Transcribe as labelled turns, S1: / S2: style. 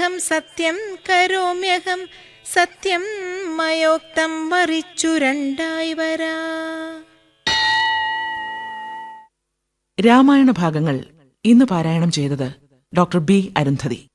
S1: കരോമ്യഹം സത്യം കരോമ്യഹം സത്യം മയോക്തം മറിച്ചു രണ്ടായി വരാ.
S2: രാമായണ ഭാഗങ്ങൾ ഇന്ന് പാരായണം ചെയ്തത് ഡോക്ടർ ബി അരുന്ധതി.